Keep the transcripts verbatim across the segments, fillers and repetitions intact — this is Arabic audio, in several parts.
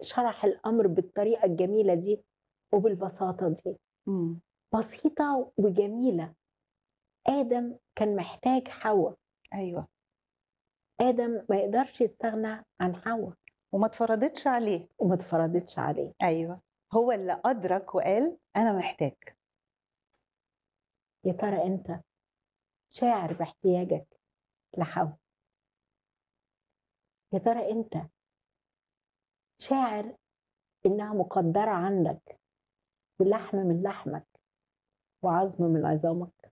شرح الأمر بالطريقة الجميلة دي وبالبساطة دي، إمم. بسيطة وجميلة. آدم كان محتاج حواء، أيوه. آدم ما يقدرش يستغنى عن حواء وما اتفرضتش عليه. وما اتفرضتش عليه. أيوه. هو اللي أدرك وقال أنا محتاج. يا ترى أنت شاعر باحتياجك لحواء؟ يا ترى أنت شاعر إنها مقدرة عندك ولحم من لحمك وعظم من عظامك؟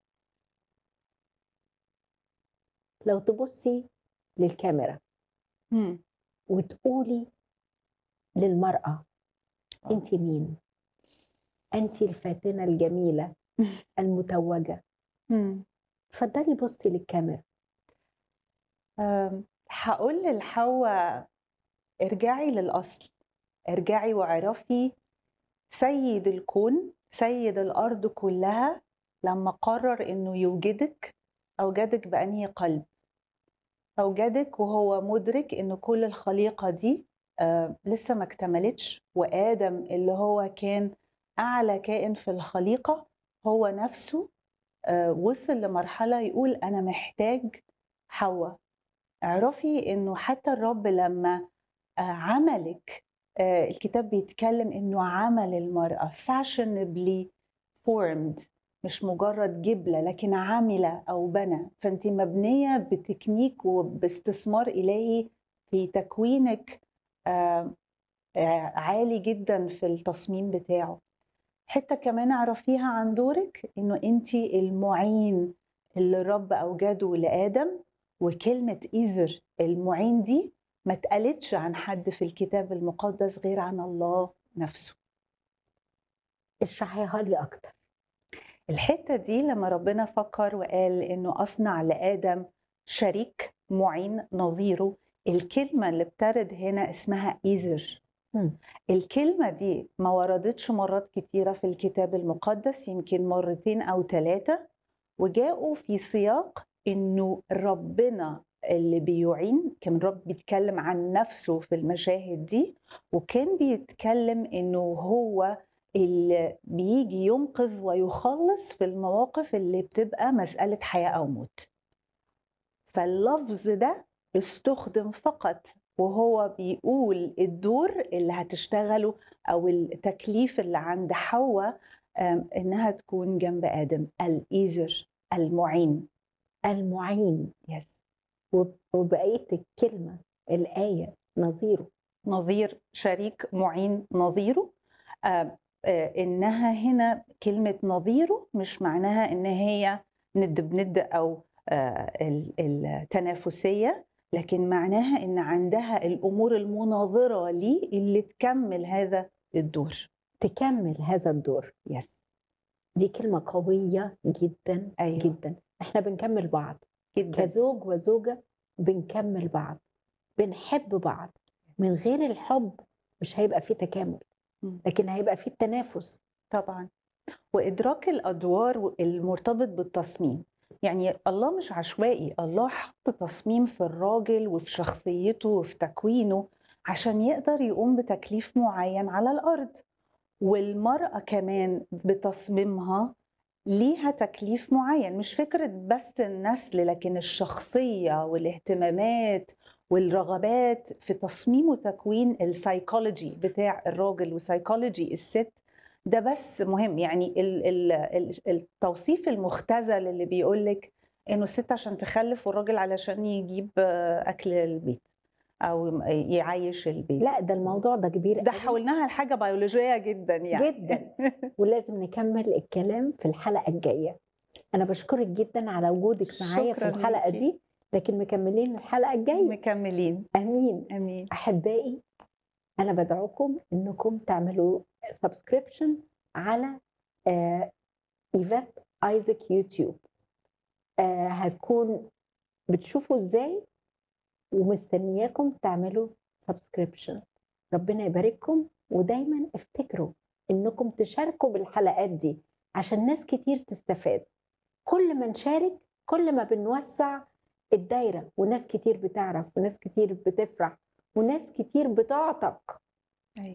لو تبصي للكاميرا إمم. وتقولي للمرأة آه. أنتِ مين؟ أنتِ الفاتنة الجميلة المتوجة. إمم. اتفضلي بصي للكاميرا. آمم، هاقول للحواء ارجعي للأصل، ارجعي واعرفي سيد الكون، سيد الأرض كلها لمّا قرر إنه يوجدِك، أوجدِك بأنهي قلب؟ أوجدِك وهو مُدرك إن كل الخليقة دي آآ لسه ما اكتملتش، وآدم اللي هو كان أعلى كائن في الخليقة، هو نفسه آآ وصل لمرحلة يقول أنا محتاج حواء. اعرفي إنه حتى الرب لمّا آآ عملِك، آآ الكتاب بيتكلم إنه عمل المرأة fashionably formed، مش مجرد جِبلة لكن عَمِل أو بنى، فأنتِ مبنية بتكنيك وباستثمار إلهي في تكوينِك آآ آآ عالي جدًا في التصميم بتاعه. حتّة كمان اعرفيها عن دورِك إنه أنتِ المُعين اللي الرب أوجده لآدم، وكلمة إيزر المُعين دي ما اتقالتش عن حد في الكتاب المقدس غير عن الله نفسه. اشرحيها لي أكتر. الحتّة دي لمّا ربنا فكّر وقال إنه أصنع لآدم شريك مُعين نظيره، الكلمة اللي بترد هنا اسمها إيزر. إمم. الكلمة دي ما وردتش مرات كتيرة في الكتاب المقدس، يمكن مرتين أو ثلاثة، وجاءوا في سياق إنه ربنا اللي بيعين، كان الرب بيتكلم عن نفسه في المشاهد دي، وكان بيتكلم إنه هو اللي بيجي ينقذ ويخلص في المواقف اللي بتبقى مسألة حياة أو موت. فاللفظ ده استخدم فقط وهو بيقول الدور اللي هتشتغله أو التكليف اللي عند حواء، آمم، إنها تكون جنب آدم، الإيزر، المُعين. المُعين. يس. وب وبقية الكلمة، الآية نظيره. نظير، شريك، مُعين، نظيره. آآ، آآ، إنها هنا كلمة نظيره مش معناها إن هي ند بند أو آآ، ال التنافسية، لكن معناها إن عندها الأمور المناظرة ليه اللي تكمل هذا الدور. تكمّل هذا الدور. يس. دي كلمة قوية جدًا، أيوه. جدًا. إحنا بنكمّل بعض، جدًا. كزوج وزوجة بنكمّل بعض، بنحب بعض. من غير الحب مش هيبقى في تكامل، إمم. لكن هيبقى في التنافس. طبعًا. وإدراك الأدوار و المرتبط بالتصميم، يعني الله مش عشوائي، الله حط تصميم في الراجل وفي شخصيته وفي تكوينه عشان يقدر يقوم بتكليف معين على الأرض، والمرأة كمان بتصميمها ليها تكليف معين، مش فكرة بس النسل لكن الشخصية والاهتمامات والرغبات في تصميم وتكوين السايكولوجي بتاع الراجل وسايكولوجي الست. ده بس مهم، يعني ال ال ال التوصيف المختزل اللي بيقولك انه الست عشان تخلف والراجل علشان يجيب آه، اكل البيت او يعيش البيت، لأ، ده الموضوع ده كبير ده أوي حولناها لحاجة بيولوجية جدا جدًا، يعني. ولازم نكمّل الكلام في الحلقة الجاية. أنا باشكرِك جدًا على وجودِك معايا في شكرا الحلقة ليكي. دي، لكن مكمّلين الحلقة الجاية. مكملين. آمين. امين. أحبائي، أنا بادعوكم إنكم تعملوا subscription على آآ إيفات أيزاك يوتيوب. آآ هتكون بتشوفوا إزاي ومستنياكم تعملوا subscription. ربنا يبارككم، ودايمًا افتكروا إنكم تشاركوا بالحلقات دي عشان ناس كتير تستفاد. كل ما نشارك كل ما بنوسّع الدايرة، وناس كتير بتعرف وناس كتير بتفرح وناس كتير بتعتق